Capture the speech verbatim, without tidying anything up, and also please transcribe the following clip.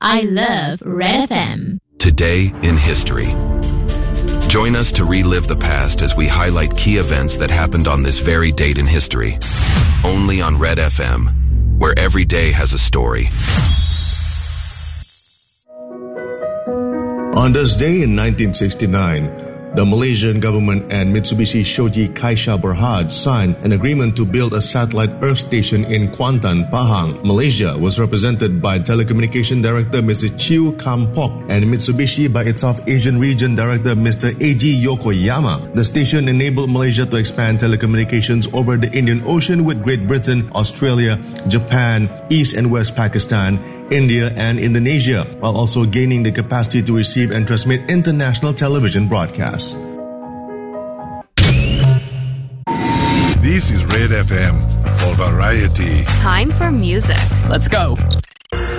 I love Red F M. Today in history. Join us to relive the past as we highlight key events that happened on this very date in history. Only on Red F M, where every day has a story. On this day in nineteen sixty-nine, the Malaysian government and Mitsubishi Shoji Kaisha Berhad signed an agreement to build a satellite Earth station in Kuantan, Pahang. Malaysia was represented by Telecommunication Director Mister Chew Kam Pok and Mitsubishi by its South Asian Region Director Mister A G Yokoyama. The station enabled Malaysia to expand telecommunications over the Indian Ocean with Great Britain, Australia, Japan, East and West Pakistan, India and Indonesia, while also gaining the capacity to receive and transmit international television broadcasts. This is Red F M for variety. Time for music. Let's go.